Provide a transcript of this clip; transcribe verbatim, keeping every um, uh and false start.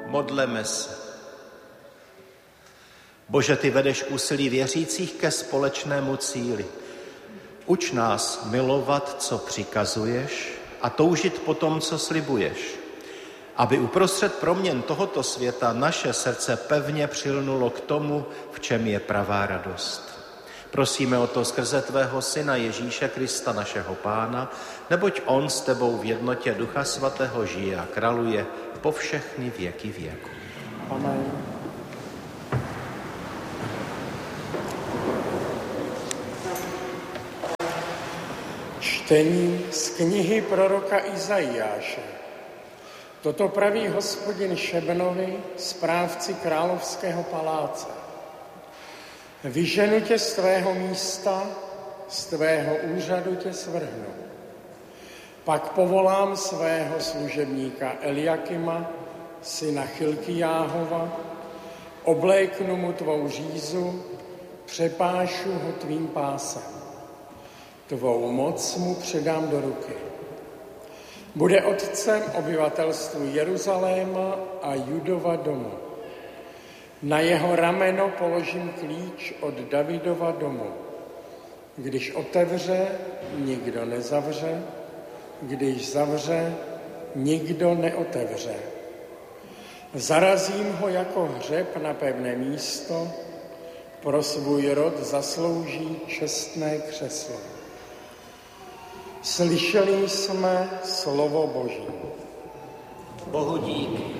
Modleme se. Bože, ty vedeš úsilí věřících ke společnému cíli. Uč nás milovat, co přikazuješ, a toužit po tom, co slibuješ, aby uprostřed proměn tohoto světa naše srdce pevně přilnulo k tomu, v čem je pravá radost. Prosíme o to skrze tvého Syna Ježíše Krista, našeho Pána, neboť on s tebou v jednotě Ducha Svatého žije a králuje po všechny věky věku. Amen. Čtení z knihy proroka Izaiáše. Toto praví Hospodin Šebnovi, správci královského paláce. Vyženu tě z tvého místa, z tvého úřadu tě svrhnu. Pak povolám svého služebníka Eliakima, syna Chilkijáhova, obléknu mu tvou řízu, přepášu ho tvým pásem. Tvou moc mu předám do ruky. Bude otcem obyvatelstvu Jeruzaléma a Judova domu. Na jeho rameno položím klíč od Davidova domu. Když otevře, nikdo nezavře, když zavře, nikdo neotevře. Zarazím ho jako hřeb na pevné místo, pro svůj rod zaslouží čestné křeslo. Slyšeli jsme slovo Boží. Bohu dík.